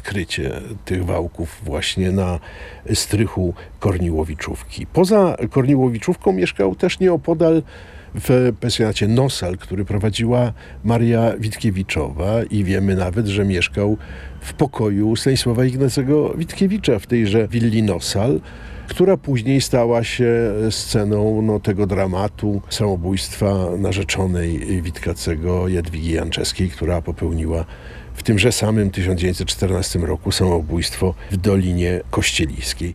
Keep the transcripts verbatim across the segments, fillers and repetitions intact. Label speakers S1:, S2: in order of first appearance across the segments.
S1: odkrycie tych wałków właśnie na strychu Korniłowiczówki. Poza Korniłowiczówką mieszkał też nieopodal w pensjonacie Nosal, który prowadziła Maria Witkiewiczowa i wiemy nawet, że mieszkał w pokoju Stanisława Ignacego Witkiewicza w tejże willi Nosal, która później stała się sceną no, tego dramatu samobójstwa narzeczonej Witkacego Jadwigi Janczewskiej, która popełniła w tymże samym tysiąc dziewięćset czternastym roku samobójstwo w Dolinie Kościeliskiej.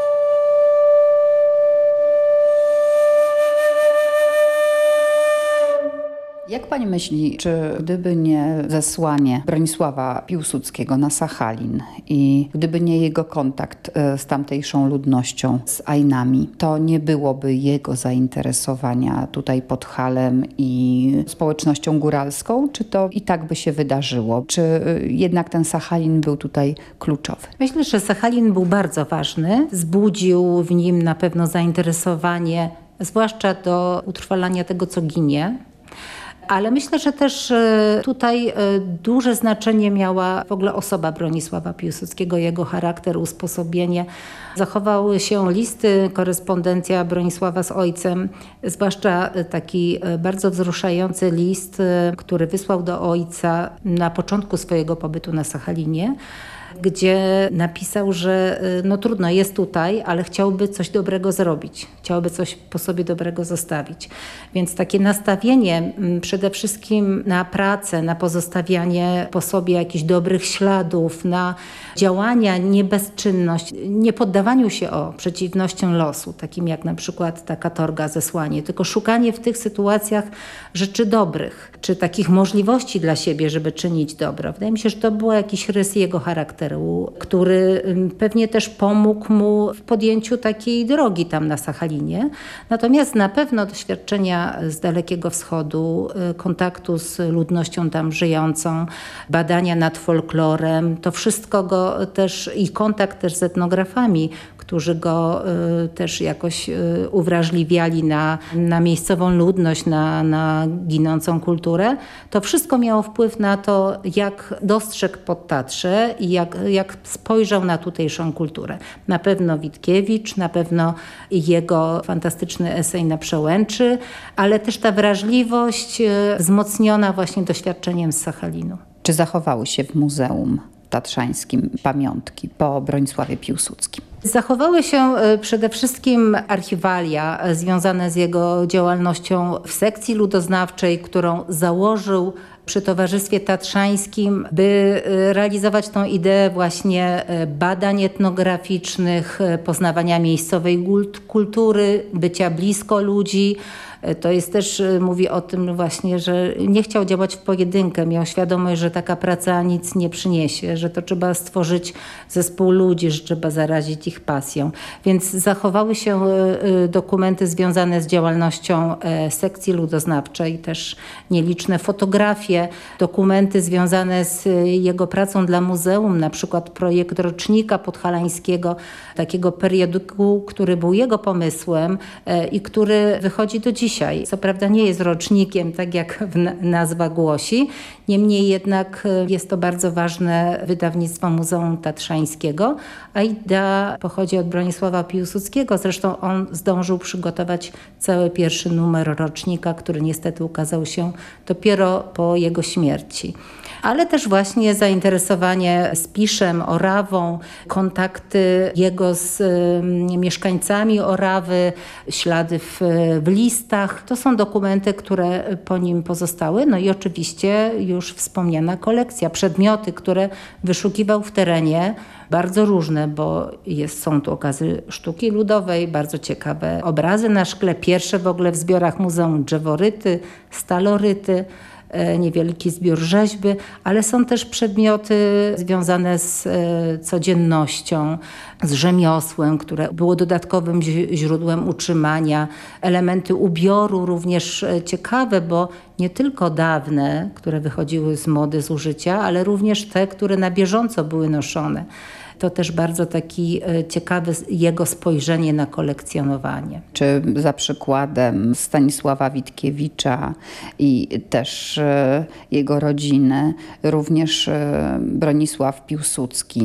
S2: Jak pani myśli, czy gdyby nie zesłanie Bronisława Piłsudskiego na Sachalin i gdyby nie jego kontakt z tamtejszą ludnością, z Ainami, to nie byłoby jego zainteresowania tutaj Podhalem i społecznością góralską? Czy to i tak by się wydarzyło? Czy jednak ten Sachalin był tutaj kluczowy?
S3: Myślę, że Sachalin był bardzo ważny. Zbudził w nim na pewno zainteresowanie, zwłaszcza do utrwalania tego, co ginie. Ale myślę, że też tutaj duże znaczenie miała w ogóle osoba Bronisława Piłsudskiego, jego charakter, usposobienie. Zachowały się listy, korespondencja Bronisława z ojcem, zwłaszcza taki bardzo wzruszający list, który wysłał do ojca na początku swojego pobytu na Sachalinie, gdzie napisał, że no trudno, jest tutaj, ale chciałby coś dobrego zrobić. Chciałby coś po sobie dobrego zostawić. Więc takie nastawienie przede wszystkim na pracę, na pozostawianie po sobie jakichś dobrych śladów, na działania, nie bezczynność, nie poddawaniu się o przeciwnościom losu, takim jak na przykład ta katorga, zesłanie, tylko szukanie w tych sytuacjach rzeczy dobrych, czy takich możliwości dla siebie, żeby czynić dobro. Wydaje mi się, że to był jakiś rys jego charakteru, który pewnie też pomógł mu w podjęciu takiej drogi tam na Sachalinie. Natomiast na pewno doświadczenia z Dalekiego Wschodu, kontaktu z ludnością tam żyjącą, badania nad folklorem, to wszystko go też i kontakt też z etnografami, którzy go y, też jakoś y, uwrażliwiali na, na miejscową ludność, na, na ginącą kulturę. To wszystko miało wpływ na to, jak dostrzegł Podtatrze i jak, jak spojrzał na tutejszą kulturę. Na pewno Witkiewicz, na pewno jego fantastyczny esej na Przełęczy, ale też ta wrażliwość y, wzmocniona właśnie doświadczeniem z Sachalinu.
S2: Czy zachowały się w Muzeum Tatrzańskim pamiątki po Bronisławie Piłsudskim?
S3: Zachowały się przede wszystkim archiwalia związane z jego działalnością w sekcji ludoznawczej, którą założył przy Towarzystwie Tatrzańskim, by realizować tą ideę właśnie badań etnograficznych, poznawania miejscowej kultury, bycia blisko ludzi. To jest też, mówi o tym właśnie, że nie chciał działać w pojedynkę. Miał świadomość, że taka praca nic nie przyniesie, że to trzeba stworzyć zespół ludzi, że trzeba zarazić ich pasją. Więc zachowały się dokumenty związane z działalnością sekcji ludoznawczej, też nieliczne fotografie, dokumenty związane z jego pracą dla muzeum, na przykład projekt rocznika podhalańskiego, takiego periodyku, który był jego pomysłem i który wychodzi do dzisiaj. Co prawda nie jest rocznikiem, tak jak nazwa głosi, niemniej jednak jest to bardzo ważne wydawnictwo Muzeum Tatrzańskiego, a idea pochodzi od Bronisława Piłsudskiego. Zresztą on zdążył przygotować cały pierwszy numer rocznika, który niestety ukazał się dopiero po jego śmierci. Ale też właśnie zainteresowanie Spiszem, Orawą, kontakty jego z y, mieszkańcami Orawy, ślady w, w listach. To są dokumenty, które po nim pozostały. No i oczywiście już wspomniana kolekcja, przedmioty, które wyszukiwał w terenie, bardzo różne, bo jest, są tu okazy sztuki ludowej, bardzo ciekawe obrazy na szkle, pierwsze w ogóle w zbiorach muzeum drzeworyty, staloryty, niewielki zbiór rzeźby, ale są też przedmioty związane z codziennością, z rzemiosłem, które było dodatkowym źródłem utrzymania. Elementy ubioru również ciekawe, bo nie tylko dawne, które wychodziły z mody, z użycia, ale również te, które na bieżąco były noszone. To też bardzo taki ciekawy jego spojrzenie na kolekcjonowanie.
S2: Czy za przykładem Stanisława Witkiewicza i też jego rodziny również Bronisław Piłsudski